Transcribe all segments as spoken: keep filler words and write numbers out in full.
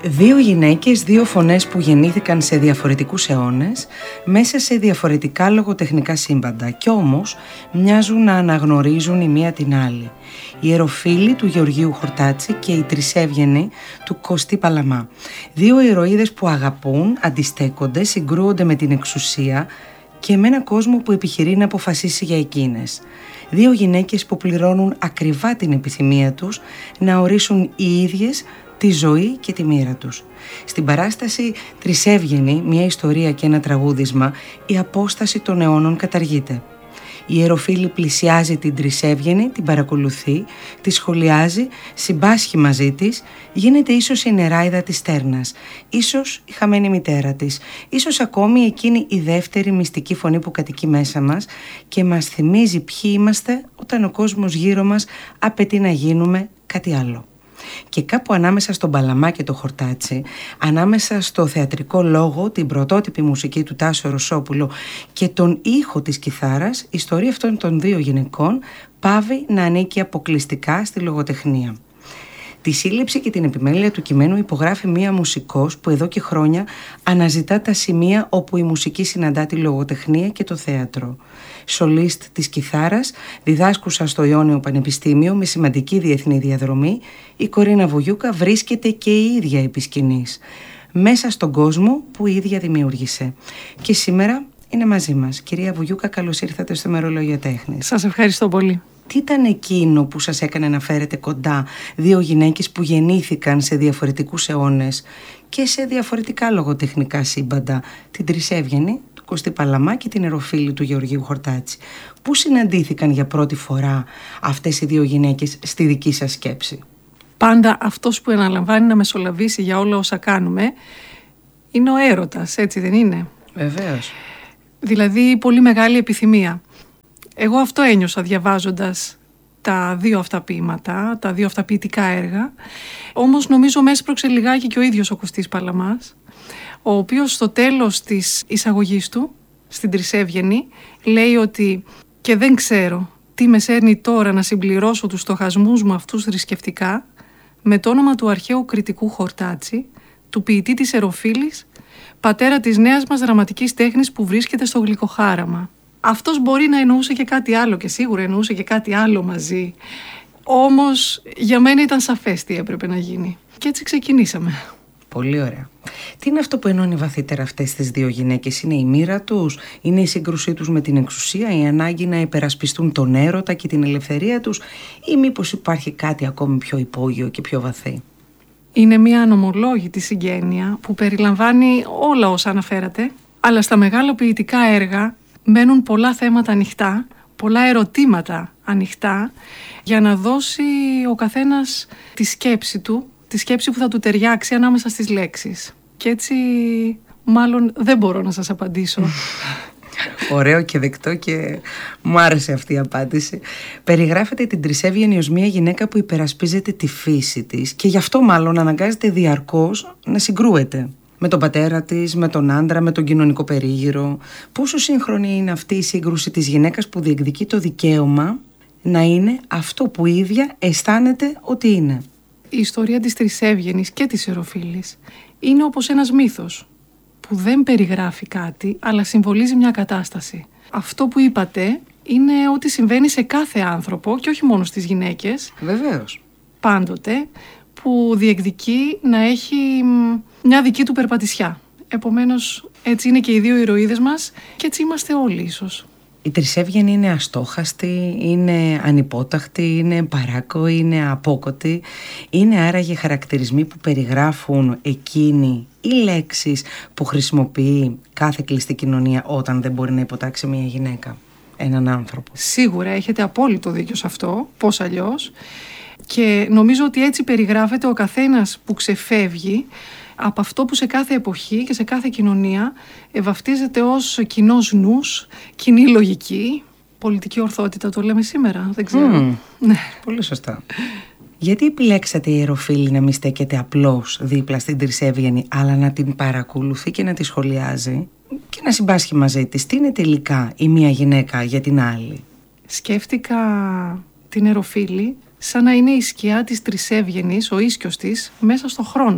Δύο γυναίκες, δύο φωνές που γεννήθηκαν σε διαφορετικούς αιώνες, μέσα σε διαφορετικά λογοτεχνικά σύμπαντα κι όμως μοιάζουν να αναγνωρίζουν η μία την άλλη. Η Εροφίλη του Γεωργίου Χορτάτση και η Τρισέβγενη του Κωστή Παλαμά. Δύο ηρωίδες που αγαπούν, αντιστέκονται, συγκρούονται με την εξουσία και με έναν κόσμο που επιχειρεί να αποφασίσει για εκείνες. Δύο γυναίκες που πληρώνουν ακριβά την επιθυμία τους να ορίσουν οι ίδιες τη ζωή και τη μοίρα τους. Στην παράσταση Τρισέβγενη, μια ιστορία και ένα τραγούδισμα, η απόσταση των αιώνων καταργείται. Η Εροφίλη πλησιάζει την Τρισέβγενη, την παρακολουθεί, τη σχολιάζει, συμπάσχει μαζί της, γίνεται ίσως η νεράιδα της στέρνας, ίσως η χαμένη μητέρα της, ίσως ακόμη εκείνη η δεύτερη μυστική φωνή που κατοικεί μέσα μας και μας θυμίζει ποιοι είμαστε όταν ο κόσμος γύρω μας απαιτεί να γίνουμε κάτι άλλο. Και κάπου ανάμεσα στον Παλαμά και το Χορτάτσι, ανάμεσα στο θεατρικό λόγο, την πρωτότυπη μουσική του Τάσου Ρωσόπουλου και τον ήχο της κιθάρας, η ιστορία αυτών των δύο γυναικών πάβει να ανήκει αποκλειστικά στη λογοτεχνία. Τη σύλληψη και την επιμέλεια του κειμένου υπογράφει μία μουσικός που εδώ και χρόνια αναζητά τα σημεία όπου η μουσική συναντά τη λογοτεχνία και το θέατρο. Σολίστ της κιθάρας, διδάσκουσα στο Ιόνιο Πανεπιστήμιο με σημαντική διεθνή διαδρομή, η Κορίνα Βουγιούκα βρίσκεται και η ίδια επί σκηνής, μέσα στον κόσμο που η ίδια δημιούργησε. Και σήμερα είναι μαζί μας. Κυρία Βουγιούκα, καλώς ήρθατε στο Μερολόγιο Τέχνης. Σας ευχαριστώ πολύ. Τι ήταν εκείνο που σας έκανε να φέρετε κοντά δύο γυναίκες που γεννήθηκαν σε διαφορετικούς αιώνες και σε διαφορετικά λογοτεχνικά σύμπαντα, την Τρισέβγενη του Κωστή Παλαμά και την Εροφίλη του Γεωργίου Χορτάτση? Πού συναντήθηκαν για πρώτη φορά αυτές οι δύο γυναίκες στη δική σας σκέψη? Πάντα αυτός που αναλαμβάνει να μεσολαβήσει για όλα όσα κάνουμε είναι ο έρωτας, έτσι δεν είναι? Βεβαίως. Δηλαδή πολύ μεγάλη επιθυμία. Εγώ αυτό ένιωσα διαβάζοντας τα δύο αυτά ποίηματα, τα δύο αυτά ποιητικά έργα. Όμως νομίζω με έσπρωξε λιγάκι και ο ίδιος ο Κωστής Παλαμάς, ο οποίος στο τέλος της εισαγωγής του, στην Τρισέβγενη, λέει ότι «Και δεν ξέρω τι με σέρνει τώρα να συμπληρώσω τους στοχασμούς μου αυτούς θρησκευτικά με το όνομα του αρχαίου κριτικού Χορτάτση, του ποιητή της Εροφίλης, πατέρα της νέας μας δραματικής τέχνης που βρίσκεται στο γλυκοχάραμα». Αυτός μπορεί να εννοούσε και κάτι άλλο και σίγουρα εννοούσε και κάτι άλλο μαζί. Όμως για μένα ήταν σαφές τι έπρεπε να γίνει. Και έτσι ξεκινήσαμε. Πολύ ωραία. Τι είναι αυτό που ενώνει βαθύτερα αυτές τις δύο γυναίκες? Είναι η μοίρα τους, είναι η σύγκρουσή τους με την εξουσία, η ανάγκη να υπερασπιστούν τον έρωτα και την ελευθερία τους, ή μήπως υπάρχει κάτι ακόμη πιο υπόγειο και πιο βαθύ? Είναι μια ανομολόγητη συγγένεια που περιλαμβάνει όλα όσα αναφέρατε, αλλά στα μεγάλα ποιητικά έργα μένουν πολλά θέματα ανοιχτά, πολλά ερωτήματα ανοιχτά, για να δώσει ο καθένας τη σκέψη του, τη σκέψη που θα του ταιριάξει ανάμεσα στις λέξεις. Και έτσι μάλλον δεν μπορώ να σας απαντήσω. Ωραίο και δεκτό και μου άρεσε αυτή η απάντηση. Περιγράφεται την Τρισέβγενη ως μια γυναίκα που υπερασπίζεται τη φύση της και γι' αυτό μάλλον αναγκάζεται διαρκώς να συγκρούεται με τον πατέρα της, με τον άντρα, με τον κοινωνικό περίγυρο. Πόσο σύγχρονη είναι αυτή η σύγκρουση της γυναίκας που διεκδικεί το δικαίωμα να είναι αυτό που η ίδια αισθάνεται ότι είναι? Η ιστορία της Τρισέβγενης και της Εροφίλης είναι όπως ένας μύθος που δεν περιγράφει κάτι, αλλά συμβολίζει μια κατάσταση. Αυτό που είπατε είναι ότι συμβαίνει σε κάθε άνθρωπο και όχι μόνο στις γυναίκες. Βεβαίως. Πάντοτε, που διεκδικεί να έχει μια δική του περπατησιά. Επομένως, έτσι είναι και οι δύο ηρωίδες μας και έτσι είμαστε όλοι ίσως. Η Τρισέβγενη είναι αστόχαστη, είναι ανυπόταχτη, είναι παράκο, είναι απόκοτη. Είναι άραγε χαρακτηρισμοί που περιγράφουν εκείνη οι λέξεις που χρησιμοποιεί κάθε κλειστή κοινωνία όταν δεν μπορεί να υποτάξει μια γυναίκα, έναν άνθρωπο? Σίγουρα έχετε απόλυτο δίκιο σε αυτό, πώς αλλιώς. Και νομίζω ότι έτσι περιγράφεται ο καθένας που ξεφεύγει από αυτό που σε κάθε εποχή και σε κάθε κοινωνία βαφτίζεται ως κοινός νους, κοινή λογική, πολιτική ορθότητα το λέμε σήμερα, δεν ξέρω. Mm, ναι. Πολύ σωστά. Γιατί επιλέξατε η Εροφίλη να μην στέκεται απλώς δίπλα στην Τρισέβγενη, αλλά να την παρακολουθεί και να τη σχολιάζει και να συμπάσχει μαζί της? Τι είναι τελικά η μία γυναίκα για την άλλη? Σκέφτηκα την Εροφίλη σαν να είναι η σκιά της Τρισέβγενης, ο ίσκιος της, μέσα στο χρόνο.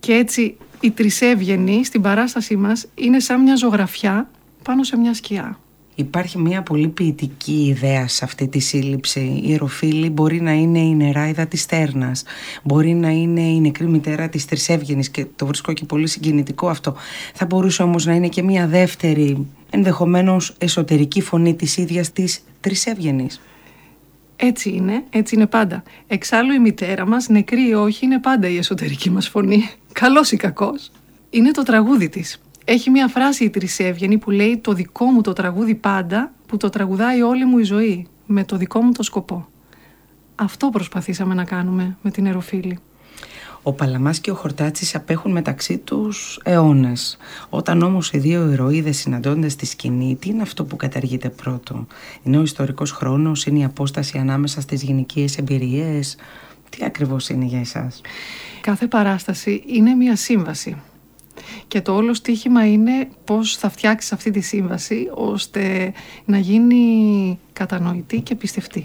Και έτσι η Τρισέβγενη στην παράστασή μας είναι σαν μια ζωγραφιά πάνω σε μια σκιά. Υπάρχει μια πολύ ποιητική ιδέα σε αυτή τη σύλληψη. Η Εροφίλη μπορεί να είναι η νεράιδα της Στέρνας, μπορεί να είναι η νεκρή μητέρα της Τρισέβγενης και το βρίσκω και πολύ συγκινητικό αυτό. Θα μπορούσε όμως να είναι και μια δεύτερη, ενδεχομένως εσωτερική φωνή της ίδιας της Τρισέβγενης. Έτσι είναι, έτσι είναι πάντα. Εξάλλου η μητέρα μας, νεκρή ή όχι, είναι πάντα η εσωτερική μας φωνή. Καλός ή κακός. Είναι το τραγούδι της. Έχει μια φράση η Τρισέβγενη που λέει «Το δικό μου το τραγούδι πάντα που το τραγουδάει όλη μου η ζωή, με το δικό μου το σκοπό». Αυτό προσπαθήσαμε να κάνουμε με την Εροφίλη. Ο Παλαμάς και ο Χορτάτσης απέχουν μεταξύ τους αιώνες. Όταν όμως οι δύο ηρωίδες συναντώνται στη σκηνή, τι είναι αυτό που καταργείται πρώτο? Είναι ο ιστορικός χρόνος, είναι η απόσταση ανάμεσα στις γυναικείες εμπειρίες? Τι ακριβώς είναι για εσάς? Κάθε παράσταση είναι μια σύμβαση. Και το όλο στοίχημα είναι πώς θα φτιάξεις αυτή τη σύμβαση ώστε να γίνει κατανοητή και πιστευτή.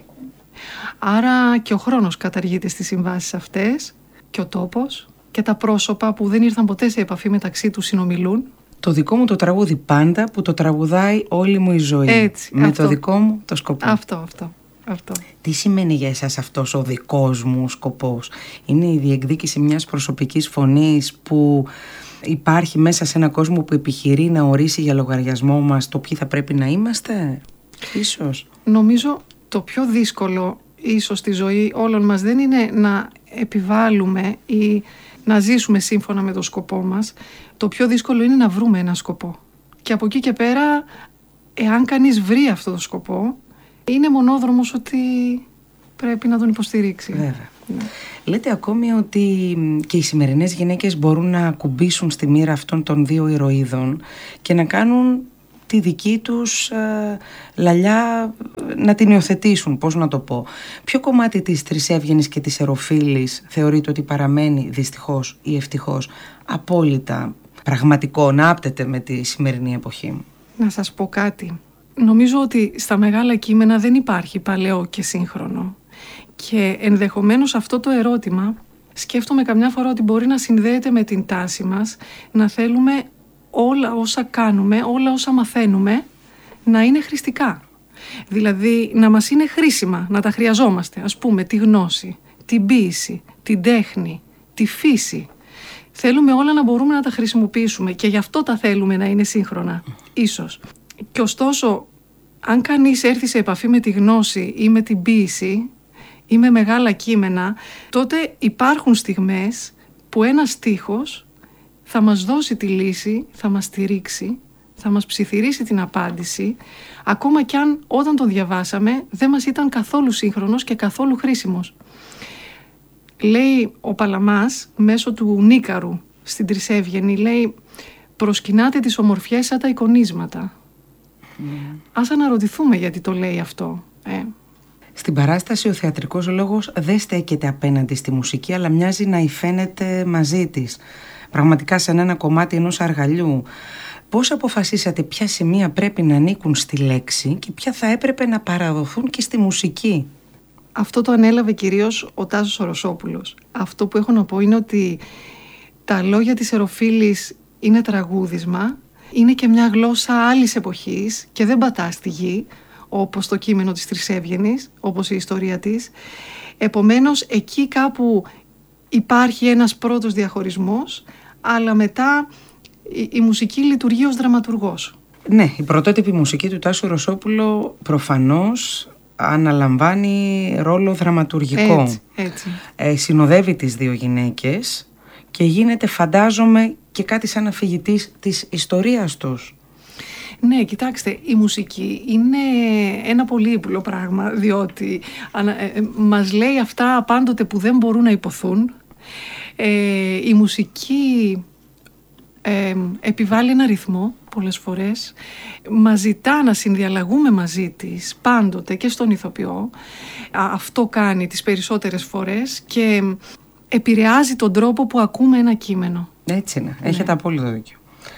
Άρα και ο χρόνος καταργείται στις συμβάσεις αυτές, και ο τόπος και τα πρόσωπα που δεν ήρθαν ποτέ σε επαφή μεταξύ τους συνομιλούν. Το δικό μου το τραγούδι πάντα που το τραγουδάει όλη μου η ζωή. Έτσι, με αυτό. Το δικό μου το σκοπό. Αυτό, αυτό, αυτό. Τι σημαίνει για εσάς αυτός ο δικός μου σκοπός? Είναι η διεκδίκηση μιας προσωπικής φωνής που υπάρχει μέσα σε ένα κόσμο που επιχειρεί να ορίσει για λογαριασμό μας το ποιοι θα πρέπει να είμαστε? Ίσως. Νομίζω το πιο δύσκολο ίσως στη ζωή όλων μας δεν είναι να επιβάλλουμε ή να ζήσουμε σύμφωνα με το σκοπό μας. Το πιο δύσκολο είναι να βρούμε ένα σκοπό. Και από εκεί και πέρα, εάν κανείς βρει αυτό το σκοπό, είναι μονόδρομος ότι πρέπει να τον υποστηρίξει. Βέβαια. Ναι. Λέτε ακόμη ότι και οι σημερινές γυναίκες μπορούν να ακουμπήσουν στη μοίρα αυτών των δύο ηρωίδων και να κάνουν τη δική τους ε, λαλιά, να την υιοθετήσουν, πώς να το πω. Ποιο κομμάτι της Τρισέβγενης και της Εροφίλης θεωρείτε ότι παραμένει δυστυχώς ή ευτυχώς απόλυτα πραγματικό, να άπτεται με τη σημερινή εποχή? Να σας πω κάτι. Νομίζω ότι στα μεγάλα κείμενα δεν υπάρχει παλαιό και σύγχρονο. Και ενδεχομένως αυτό το ερώτημα σκέφτομαι καμιά φορά ότι μπορεί να συνδέεται με την τάση μας να θέλουμε όλα όσα κάνουμε, όλα όσα μαθαίνουμε να είναι χρηστικά. Δηλαδή να μας είναι χρήσιμα, να τα χρειαζόμαστε. Ας πούμε τη γνώση, την ποίηση, την τέχνη, τη φύση. Θέλουμε όλα να μπορούμε να τα χρησιμοποιήσουμε και γι' αυτό τα θέλουμε να είναι σύγχρονα, ίσως. Και ωστόσο, αν κανείς έρθει σε επαφή με τη γνώση ή με την ποίηση ή με μεγάλα κείμενα, τότε υπάρχουν στιγμές που ένας στίχος θα μας δώσει τη λύση, θα μας στηρίξει, θα μας ψιθυρίσει την απάντηση, ακόμα κι αν όταν τον διαβάσαμε δεν μας ήταν καθόλου σύγχρονος και καθόλου χρήσιμος. Λέει ο Παλαμάς μέσω του Νίκαρου στην Τρισέβγενη, λέει «Προσκυνάτε τις ομορφιές σαν τα εικονίσματα». Mm. Ας αναρωτηθούμε γιατί το λέει αυτό. Ε. Στην παράσταση ο θεατρικός λόγος δεν στέκεται απέναντι στη μουσική, αλλά μοιάζει να υφαίνεται μαζί της. Πραγματικά σαν ένα κομμάτι ενός αργαλιού. Πώς αποφασίσατε ποια σημεία πρέπει να ανήκουν στη λέξη και ποια θα έπρεπε να παραδοθούν και στη μουσική? Αυτό το ανέλαβε κυρίως ο Τάσος ο Ρωσόπουλος. Αυτό που έχω να πω είναι ότι τα λόγια της Εροφίλης είναι τραγούδισμα, είναι και μια γλώσσα άλλης εποχής και δεν πατά στη γη, όπως το κείμενο της Τρισέβγενης, όπως η ιστορία της. Επομένως, εκεί κάπου υπάρχει ένας πρώτος διαχωρισμός, αλλά μετά η, η μουσική λειτουργεί ως δραματουργός. Ναι, η πρωτότυπη μουσική του Τάσου Ρωσόπουλου προφανώς αναλαμβάνει ρόλο δραματουργικό. Έτσι, έτσι. Ε, συνοδεύει τις δύο γυναίκες και γίνεται, φαντάζομαι, και κάτι σαν αφηγητής της ιστορίας τους. Ναι, κοιτάξτε, η μουσική είναι ένα πολύ ύπουλο πράγμα, διότι ε, ε, μας λέει αυτά πάντοτε που δεν μπορούν να υποθούν. Ε, η μουσική ε, επιβάλλει ένα ρυθμό πολλές φορές, μας ζητά να συνδιαλλαγούμε μαζί της πάντοτε και στον ηθοποιό. Αυτό κάνει τις περισσότερες φορές και επηρεάζει τον τρόπο που ακούμε ένα κείμενο. Έτσι είναι, έχετε ναι. απόλυτο δίκιο.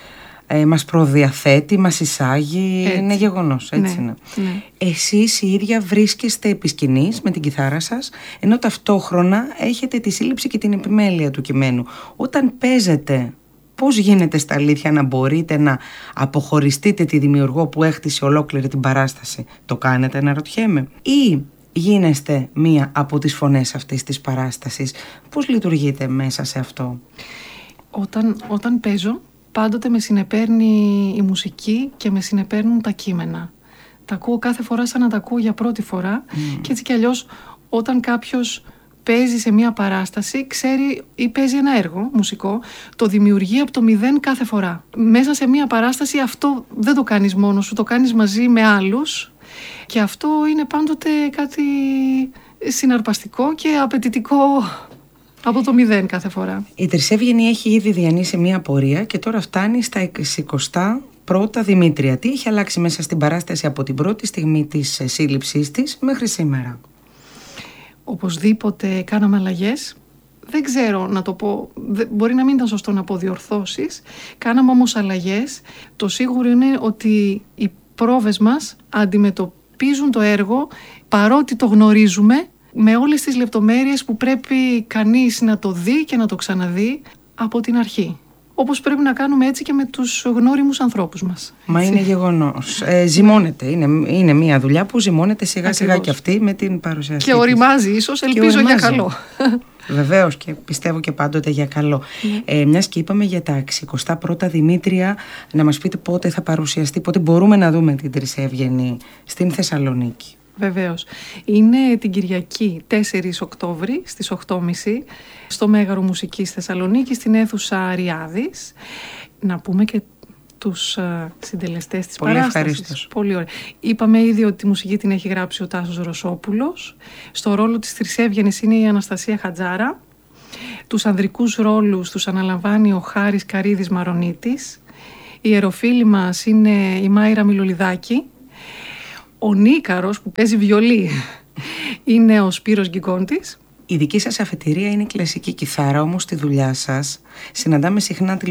ε, μας προδιαθέτει, μας εισάγει, έτσι. Είναι γεγονός, έτσι ναι, είναι. Ναι. Εσείς η ίδια βρίσκεστε επί σκηνής με την κιθάρα σας, ενώ ταυτόχρονα έχετε τη σύλληψη και την επιμέλεια του κειμένου. Όταν παίζετε, πώς γίνεται στα αλήθεια να μπορείτε να αποχωριστείτε τη δημιουργό που έχτισε ολόκληρη την παράσταση? Το κάνετε, να ρωτιέμαι? Ή γίνεστε μία από τις φωνές αυτής της παράστασης? Πώς λειτουργείτε μέσα σε αυτό? Όταν, όταν παίζω, πάντοτε με συνεπέρνει η μουσική και με συνεπέρνουν τα κείμενα. Τα ακούω κάθε φορά σαν να τα ακούω για πρώτη φορά mm. και έτσι κι αλλιώς όταν κάποιος παίζει σε μία παράσταση, ξέρει ή παίζει ένα έργο μουσικό, το δημιουργεί από το μηδέν κάθε φορά. Μέσα σε μία παράσταση αυτό δεν το κάνεις μόνος σου, το κάνεις μαζί με άλλους και αυτό είναι πάντοτε κάτι συναρπαστικό και απαιτητικό από το μηδέν κάθε φορά. Η Τρισέβγενη έχει ήδη διανύσει μία πορεία και τώρα φτάνει στα εικοστά πρώτα Δημήτρια. Τι έχει αλλάξει μέσα στην παράσταση από την πρώτη στιγμή της σύλληψής της μέχρι σήμερα? Οπωσδήποτε κάναμε αλλαγές. Δεν ξέρω να το πω, μπορεί να μην ήταν σωστό να πω διορθώσεις. Κάναμε όμως αλλαγές. Το σίγουρο είναι ότι οι πρόβες μας αντιμετωπίζουν το έργο, παρότι το γνωρίζουμε, με όλες τις λεπτομέρειες που πρέπει κανείς να το δει και να το ξαναδεί από την αρχή. Όπως πρέπει να κάνουμε έτσι και με τους γνώριμους ανθρώπους μας. Μα έτσι. Είναι γεγονός. Ε, ζυμώνεται. Είναι, είναι μια δουλειά που ζυμώνεται σιγά σιγά και αυτή με την παρουσίαση. Και οριμάζει ίσως, ελπίζω για καλό. Βεβαίως, και πιστεύω και πάντοτε για καλό. Mm. Ε, μιας και είπαμε για τα εικοστά πρώτα Δημήτρια, να μας πείτε πότε θα παρουσιαστεί, πότε μπορούμε να δούμε την Τρισέβγενη στην Θεσσαλονίκη? Βεβαίως. Είναι την Κυριακή τέσσερις Οκτώβρη στις οκτώ και μισή στο Μέγαρο Μουσικής Θεσσαλονίκη, στην αίθουσα Αριάδης. Να πούμε και τους uh, συντελεστές της Πολύ παράστασης. Ευχαρίστως. Πολύ ωραία. Είπαμε ήδη ότι τη μουσική την έχει γράψει ο Τάσος Ρωσόπουλος. Στο ρόλο της Τρισέβγενης είναι η Αναστασία Χατζάρα. Τους ανδρικούς ρόλους τους αναλαμβάνει ο Χάρης Καρίδης Μαρονίτης. Η ιεροφίλη μας είναι η Μάιρα Μιλολιδάκη. Ο Νίκαρος που παίζει βιολί είναι ο Σπύρος Γκυγκόντης. Η δική σας αφετηρία είναι η κλασική κιθάρα, όμως στη δουλειά σας συναντάμε συχνά